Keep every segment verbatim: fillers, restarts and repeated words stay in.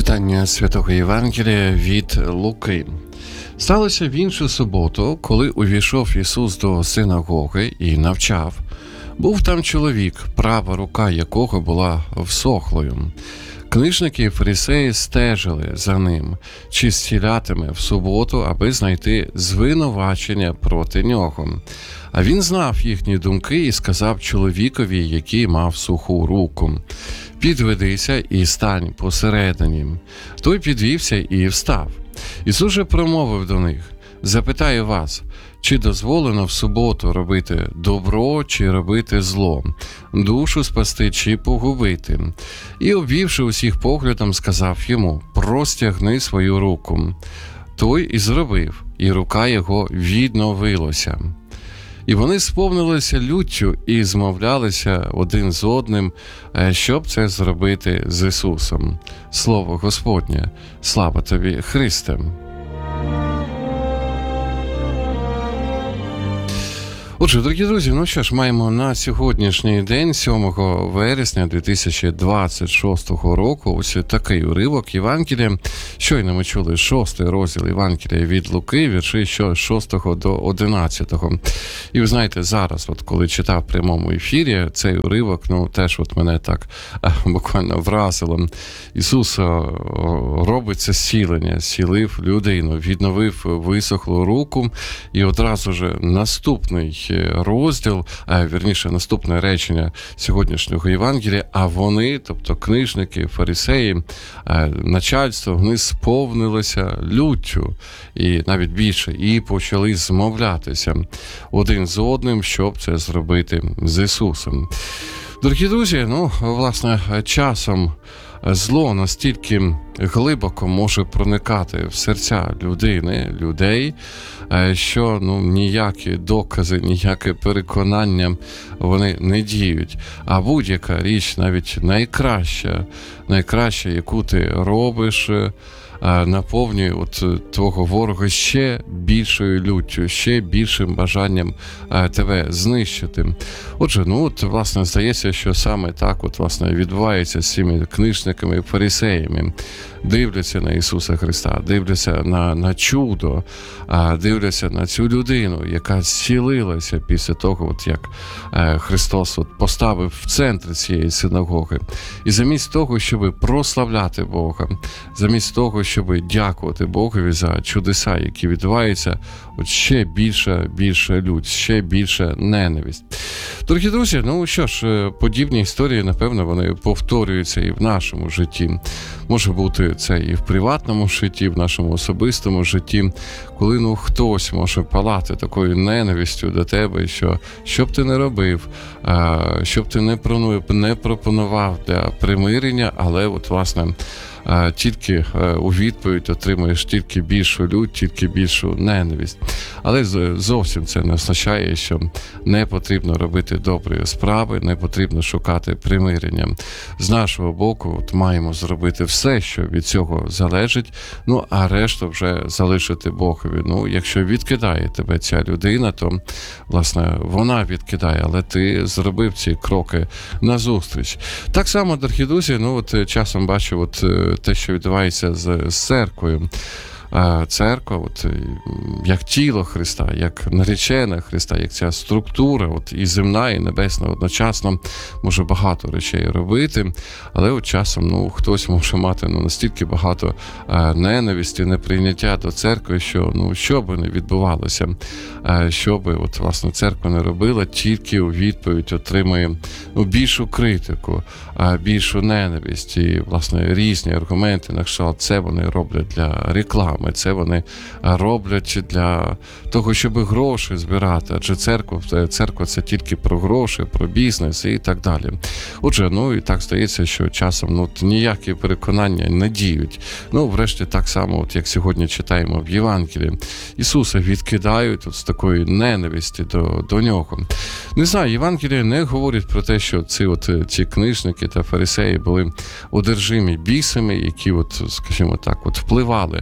Читання Святого Євангелія від Луки. Сталося в іншу суботу, коли увійшов Ісус до синагоги і навчав. Був там чоловік, права рука якого була всохлою. Книжники і фарисеї стежили за ним, чи зцілятиме в суботу, аби знайти звинувачення проти нього. А він знав їхні думки і сказав чоловікові, який мав суху руку: «Підведися і стань посередині». Той підвівся і встав. Ісус же промовив до них: «Запитаю вас, чи дозволено в суботу робити добро, чи робити зло, душу спасти, чи погубити?» І, обвівши усіх поглядом, сказав йому: «Простягни свою руку». Той і зробив, і рука його відновилася. І вони сповнилися люттю і змовлялися один з одним, щоб це зробити з Ісусом. Слово Господнє. Слава тобі, Христе! Отже, дорогі друзі, ну що ж, маємо на сьогоднішній день, сьомого вересня дві тисячі двадцять шостого року, ось такий уривок Євангелія. Щойно ми чули шостий розділ Євангелія від Луки, вірші що з шостого до одинадцятого. І ви знаєте, зараз, от коли читав в прямому ефірі цей уривок, ну теж от мене так а, буквально вразило. Ісус а, робить це зцілення, зцілив людину, відновив висохлу руку, і одразу ж наступний розділ, а вірніше наступне речення сьогоднішнього Євангелія, а вони, тобто книжники, фарисеї, начальство, вони сповнилися люттю, і навіть більше, і почали змовлятися один з одним, щоб це зробити з Ісусом. Дорогі друзі, ну, власне, часом зло настільки глибоко може проникати в серця людини, людей, що ну, ніякі докази, ніяке переконання вони не діють. А будь-яка річ, навіть найкраща, найкраща, яку ти робиш, наповнює от твого ворога ще більшою люттю, ще більшим бажанням тебе знищити. Отже, ну от, власне, здається, що саме так от, власне, відбувається з цими книжниками і фарисеями. Дивляться на Ісуса Христа, дивляться на, на чудо, дивляться на цю людину, яка зцілилася після того, от як Христос от поставив в центр цієї синагоги. І замість того, щоб прославляти Бога, замість того, щоб дякувати Богові за чудеса, які відбуваються, от ще більше, більше лють, ще більше ненависть. Дорогі друзі, ну що ж, подібні історії, напевно, вони повторюються і в нашому житті. Може бути це і в приватному житті, в нашому особистому житті, коли ну хтось може палати такою ненавистю до тебе, що що б ти не робив, що б ти не, не пропонував для примирення, але от, власне, тільки у відповідь отримуєш тільки більшу лють, тільки більшу ненависть. Але зовсім це не означає, що не потрібно робити добрі справи, не потрібно шукати примирення. З нашого боку от маємо зробити все, що від цього залежить, ну а решту вже залишити Богові. Ну, якщо відкидає тебе ця людина, то, власне, вона відкидає, але ти зробив ці кроки назустріч. Так само, дорогі друзі, ну от часом бачу от те, що відбувається з, з церквою. Церква, от, як тіло Христа, як наречена Христа, як ця структура, от, і земна, і небесна одночасно може багато речей робити, але от часом ну, хтось може мати ну, настільки багато а, ненависті, неприйняття до церкви, що ну, що би не відбувалося, а, що би от, власне, церква не робила, тільки у відповідь отримує ну, більшу критику, а, більшу ненависть і, власне, різні аргументи, на що це вони роблять для реклами. Це вони роблять для того, щоб гроші збирати, адже церква, церква це тільки про гроші, про бізнес і так далі. Отже, ну і так здається, що часом ну, ніякі переконання не діють. Ну, врешті, так само, от як сьогодні читаємо в Євангелії, Ісуса відкидають от з такої ненависті до, до нього. Не знаю, Євангелія не говорить про те, що ці, от, ці книжники та фарисеї були одержимі бісами, які, от, скажімо так, от, впливали на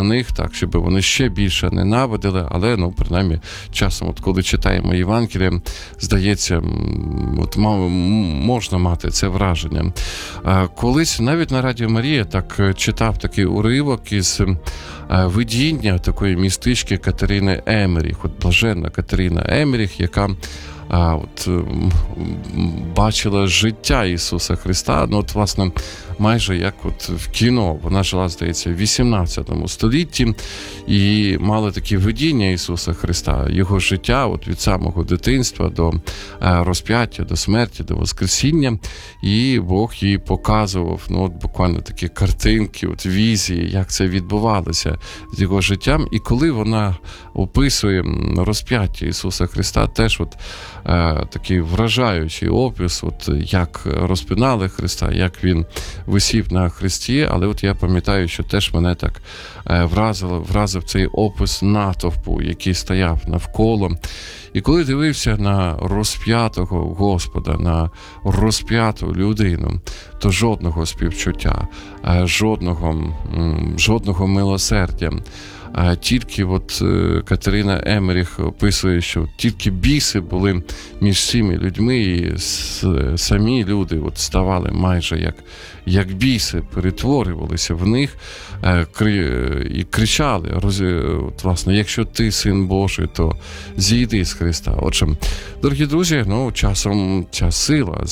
на них, так, щоб вони ще більше ненавидили, але, ну, принаймні, часом, от коли читаємо Євангеліє, здається, от можна мати це враження. Колись навіть на Радіо Марія так читав такий уривок із видіння такої містички Катерини Емеріх, от блаженна Катерина Емеріх, яка А, от, бачила життя Ісуса Христа, ну, от, власне, майже як от в кіно. Вона жила, здається, в вісімнадцятому столітті і мала такі видіння Ісуса Христа, Його життя от від самого дитинства до розп'яття, до смерті, до воскресіння. І Бог їй показував, ну, от буквально такі картинки, от візії, як це відбувалося з Його життям. І коли вона описує розп'яття Ісуса Христа, теж от е, такий вражаючий опис, от як розпинали Христа, як Він висів на хресті, але от я пам'ятаю, що теж мене так е, вразило, вразив цей опис натовпу, який стояв навколо. І коли дивився на розп'ятого Господа, на розп'яту людину, то жодного співчуття, жодного, жодного милосердя. А тільки от Катерина Емеріх описує, що тільки біси були між цими людьми, і самі люди от ставали майже як, як біси, перетворювалися в них і кричали, роз, от, власне, якщо ти син Божий, то зійди з Христа. Отже, дорогі друзі, ну, часом ця сила